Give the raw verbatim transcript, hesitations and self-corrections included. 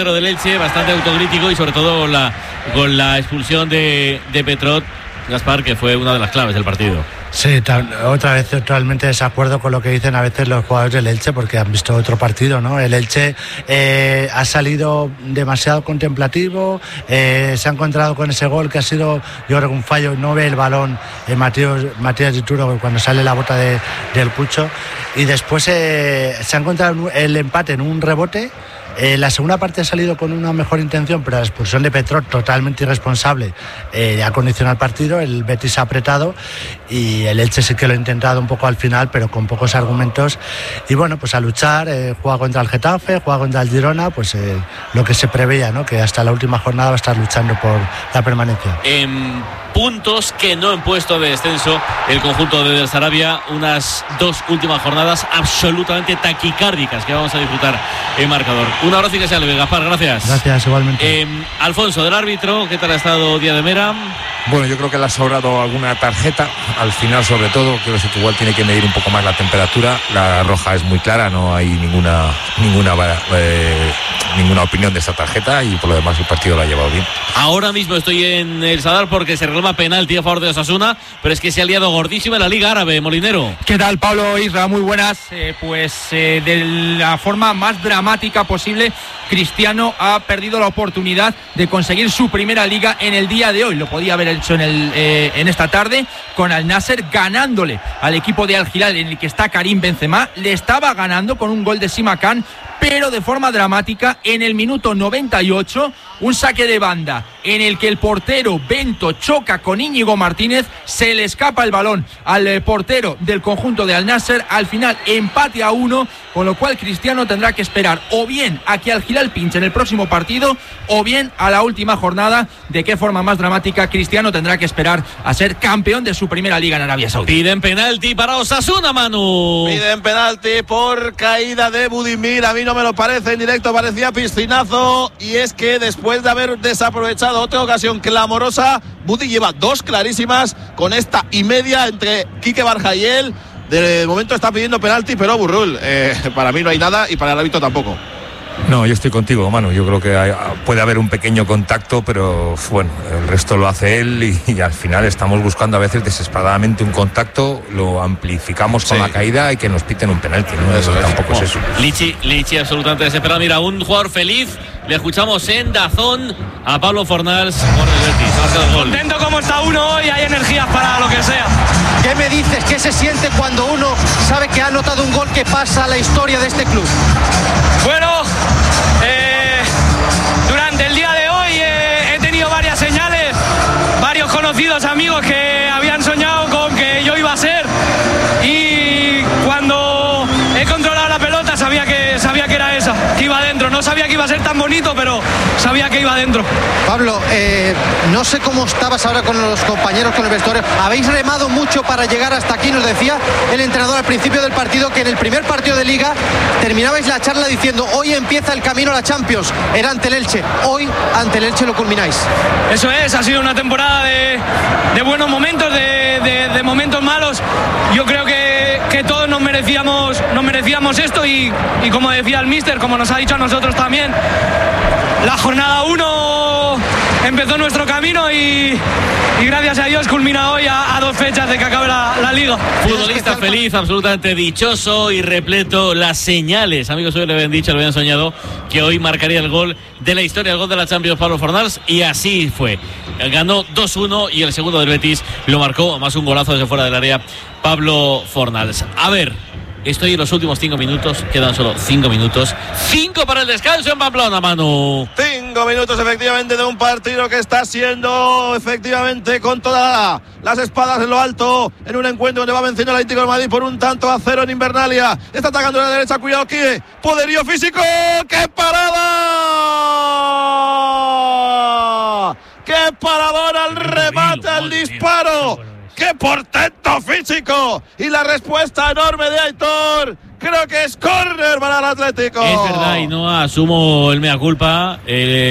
portero del Elche, bastante autocrítico y sobre todo la, con la expulsión de, de Petrot, Gaspar, que fue una de las claves del partido. Sí, otra vez totalmente desacuerdo con lo que dicen a veces los jugadores del Elche, porque han visto otro partido, ¿no? El Elche eh, ha salido demasiado contemplativo, eh, se ha encontrado con ese gol que ha sido, yo creo, un fallo, no ve el balón eh, Matías, Matías Dituro cuando sale la bota de, del Cucho, y después eh, se ha encontrado el empate en un rebote. Eh, la segunda parte ha salido con una mejor intención, pero la expulsión de Petrot, totalmente irresponsable, eh, ha condicionado el partido. El Betis ha apretado y el Elche sí que lo ha intentado un poco al final, pero con pocos argumentos. Y bueno, pues a luchar, eh, juega contra el Getafe, juega contra el Girona, pues eh, lo que se preveía, ¿no? Que hasta la última jornada va a estar luchando por la permanencia. En puntos que no en puesto de descenso el conjunto de Del Sarabia, unas dos últimas jornadas absolutamente taquicárdicas que vamos a disfrutar en marcador. Un abrazo y que sea leve, Gaspar, gracias. Gracias, igualmente. Eh, Alfonso, del árbitro, ¿qué tal ha estado Díaz de Mera? Bueno, yo creo que le ha sobrado alguna tarjeta, al final sobre todo, creo que igual tiene que medir un poco más la temperatura. La roja es muy clara, no hay ninguna ninguna eh, ninguna opinión de esta tarjeta y por lo demás el partido lo ha llevado bien. Ahora mismo estoy en el Sadar porque se reclama penalti a favor de Osasuna, pero es que se ha liado gordísimo en la Liga Árabe, Molinero. ¿Qué tal, Pablo, Isra? Muy buenas. Eh, pues eh, de la forma más dramática posible, Cristiano ha perdido la oportunidad de conseguir su primera Liga en el día de hoy. Lo podía haber hecho en, el, eh, en esta tarde con Al Nasser, ganándole al equipo de Al Hilal, en el que está Karim Benzema. Le estaba ganando con un gol de Simakan, pero de forma dramática en el minuto noventa y ocho, un saque de banda en el que el portero Bento choca con Íñigo Martínez, se le escapa el balón al eh, portero del conjunto de Al Nasser. Al final empate a uno, con lo cual Cristiano tendrá que esperar o bien a que Al Hilal pinche en el próximo partido o bien a la última jornada. De qué forma más dramática, Cristiano tendrá que esperar a ser campeón de su primera Liga en Arabia Saudí. Piden penalti para Osasuna, Manu. Piden penalti por caída de Budimir. A mí no me lo parece, en directo parecía piscinazo, y es que después de haber desaprovechado otra ocasión clamorosa, Budi lleva dos clarísimas con esta y media entre Quique Barja y él. De momento está pidiendo penalti, pero Burrul, eh, para mí no hay nada y para el árbitro tampoco. No, yo estoy contigo, Manu. Yo creo que hay, puede haber un pequeño contacto, pero bueno, el resto lo hace él y, y al final estamos buscando a veces desesperadamente un contacto, lo amplificamos con sí. la caída y que nos piten un penalti, ¿no? Eso tampoco es eso. Lichi, Lichi absolutamente desesperado. Mira, un jugador feliz. Le escuchamos en Dazón a Pablo Fornals por el Betis. Contento como está uno hoy, hay energías para lo que sea. ¿Qué me dices? ¿Qué se siente cuando uno sabe que ha anotado un gol que pasa a la historia de este club? Bueno, eh, durante el día de hoy eh, he tenido varias señales, varios conocidos amigos que habían soñado con que yo iba a ser, y cuando he controlado la pelota sabía que, sabía que era esa, que iba adentro. No sabía que iba a ser tan bonito, pero sabía que iba adentro. Pablo, eh, no sé cómo estabas ahora con los compañeros, con el vestuario. Habéis remado mucho para llegar hasta aquí. Nos decía el entrenador al principio del partido que en el primer partido de Liga terminabais la charla diciendo: hoy empieza el camino a la Champions. Era ante el Elche. Hoy ante el Elche lo culmináis. Eso es, ha sido una temporada de, de buenos momentos, de, de, de momentos malos. Yo creo que, que todos nos merecíamos, nos merecíamos esto y, y como decía el míster, como nos ha dicho a nosotros también, la jornada uno empezó nuestro camino y, y gracias a Dios culmina hoy a, a dos fechas de que acabe la, la Liga. Futbolista feliz, absolutamente dichoso y repleto. Las señales, amigos, hoy le habían dicho, le habían soñado que hoy marcaría el gol de la historia, el gol de la Champions, Pablo Fornals, y así fue. Ganó dos uno y el segundo del Betis lo marcó, más un golazo desde fuera del área, Pablo Fornals. A ver, estoy en los últimos cinco minutos, quedan solo cinco minutos. Cinco para el descanso en Pamplona, Manu. Cinco minutos efectivamente de un partido que está siendo efectivamente con todas las espadas en lo alto, en un encuentro donde va venciendo el Atlético de Madrid por un tanto a cero en Invernalia. Está atacando a la derecha, cuidado Kie, poderío físico, ¡qué parada! ¡Qué paradora al remate, al disparo! ¡Qué portento físico! Y la respuesta enorme de Aitor. Creo que es córner para el Atlético. Es verdad, y no asumo el mea culpa. Eh,